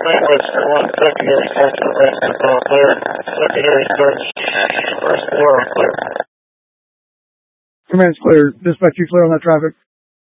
Command's clear. Dispatch, you clear on that traffic?